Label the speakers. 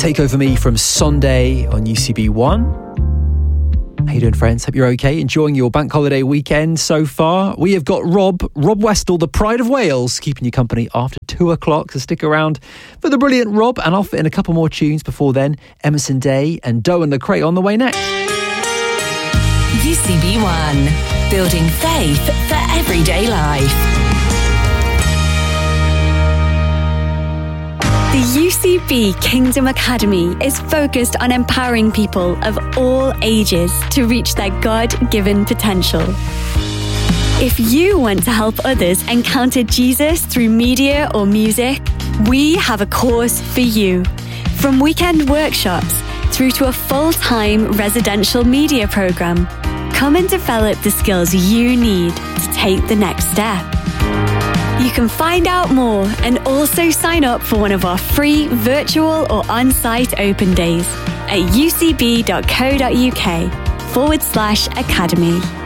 Speaker 1: Take Over Me from Sunday on UCB One. How you doing, friends? Hope you're okay. Enjoying your bank holiday weekend so far. We have got Rob Westall, the Pride of Wales, keeping you company after 2 o'clock. So stick around for the brilliant Rob, and I'll fit in a couple more tunes before then. Emerson Day and Doe and Lecrae on the way next.
Speaker 2: UCB One, building faith for everyday life.
Speaker 3: The UCB Kingdom Academy is focused on empowering people of all ages to reach their God-given potential. If you want to help others encounter Jesus through media or music, we have a course for you. From weekend workshops through to a full-time residential media program, come and develop the skills you need to take the next step. You can find out more and also sign up for one of our free virtual or on-site open days at ucb.co.uk/academy.